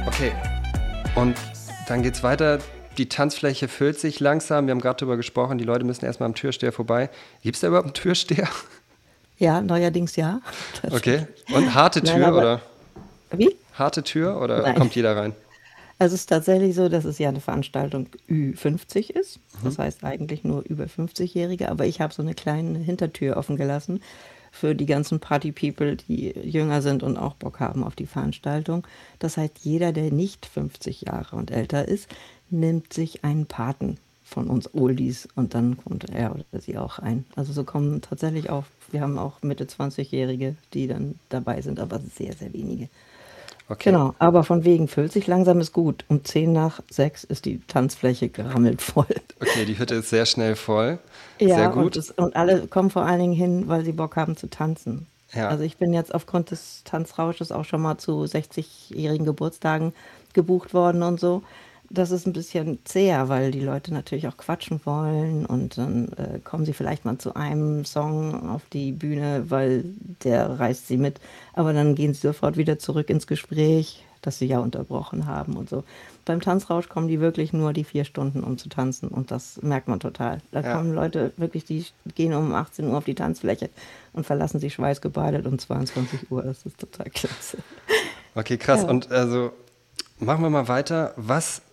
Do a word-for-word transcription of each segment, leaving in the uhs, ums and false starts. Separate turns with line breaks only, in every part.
Okay, und dann geht's weiter. Die Tanzfläche füllt sich langsam. Wir haben gerade darüber gesprochen, die Leute müssen erstmal am Türsteher vorbei. Gibt es da überhaupt einen Türsteher?
Ja, neuerdings ja.
Okay. Und harte
Nein,
Tür
aber
oder
wie?
harte Tür oder
Nein.
kommt jeder rein?
Also es ist tatsächlich so, dass es ja eine Veranstaltung Ü fünfzig ist. Das heißt eigentlich nur über fünfzig-Jährige, aber ich habe so eine kleine Hintertür offen gelassen für die ganzen Party-People, die jünger sind und auch Bock haben auf die Veranstaltung. Das heißt, jeder, der nicht fünfzig Jahre und älter ist, nimmt sich einen Paten von uns Oldies und dann kommt er oder sie auch ein. Also so kommen tatsächlich auch, wir haben auch Mitte zwanzig-Jährige, die dann dabei sind, aber sehr, sehr wenige.
Okay.
Genau, aber von wegen füllt sich langsam ist gut. Um zehn nach sechs ist die Tanzfläche gerammelt voll.
Okay, die Hütte ist sehr schnell voll. Sehr
Ja, und,
gut.
es, und alle kommen vor allen Dingen hin, weil sie Bock haben zu tanzen.
Ja.
Also ich bin jetzt aufgrund des Tanzrausches auch schon mal zu sechzig-jährigen Geburtstagen gebucht worden und so. Das ist ein bisschen zäher, weil die Leute natürlich auch quatschen wollen und dann äh, kommen sie vielleicht mal zu einem Song auf die Bühne, weil der reißt sie mit. Aber dann gehen sie sofort wieder zurück ins Gespräch, das sie ja unterbrochen haben und so. Beim Tanzrausch kommen die wirklich nur die vier Stunden, um zu tanzen und das merkt man total. Da
Ja.
kommen Leute wirklich, die gehen um achtzehn Uhr auf die Tanzfläche und verlassen sich schweißgebadet um zweiundzwanzig Uhr. Das ist total klasse.
Okay, krass.
Ja.
Und also machen wir mal weiter. Was,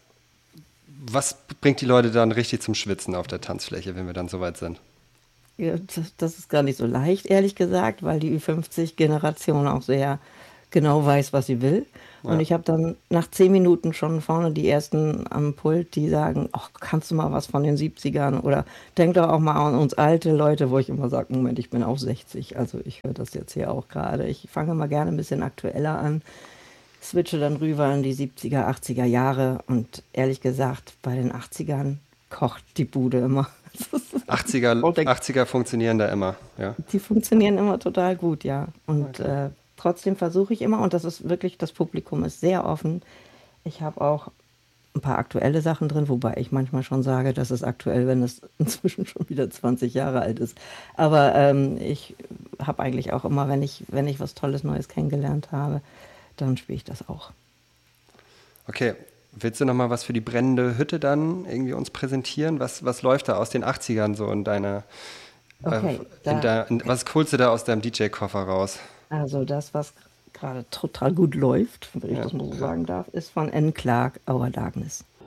was bringt die Leute dann richtig zum Schwitzen auf der Tanzfläche, wenn wir dann soweit sind?
Ja, das, das ist gar nicht so leicht, ehrlich gesagt, weil die Ü fünfzig-Generation auch sehr genau weiß, was sie will. Und
Ja.
ich habe dann nach zehn Minuten schon vorne die ersten am Pult, die sagen, ach, kannst du mal was von den siebzigern oder denk doch auch mal an uns alte Leute, wo ich immer sage, Moment, ich bin auch sechzig, also ich höre das jetzt hier auch gerade. Ich fange mal gerne ein bisschen aktueller an, switche dann rüber in die siebziger, achtziger Jahre und ehrlich gesagt, bei den achtzigern kocht die Bude immer.
achtziger,
Und der
achtziger funktionieren da immer. Ja.
Die funktionieren immer total gut, ja. Und
Okay.
äh, trotzdem versuche ich immer, und das ist wirklich, das Publikum ist sehr offen. Ich habe auch ein paar aktuelle Sachen drin, wobei ich manchmal schon sage, das ist aktuell, wenn es inzwischen schon wieder zwanzig Jahre alt ist. Aber ähm, ich habe eigentlich auch immer, wenn ich, wenn ich was Tolles Neues kennengelernt habe, dann spiele ich das auch.
Okay. Willst du noch mal was für die brennende Hütte dann irgendwie uns präsentieren? Was, was läuft da aus den achtzigern so in deiner, äh,
Okay,
in
da,
der, in, was holst du da aus deinem D J-Koffer raus?
also das, was gerade total gut läuft, wenn ich
Ja.
das mal so sagen darf, ist von N. Clark, Our Darkness.